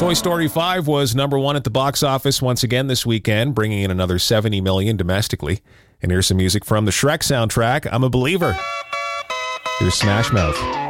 Toy Story 5 was number one at the box office once again this weekend, bringing in another $70 million domestically. And here's some music from the Shrek soundtrack, I'm a Believer. Here's Smash Mouth.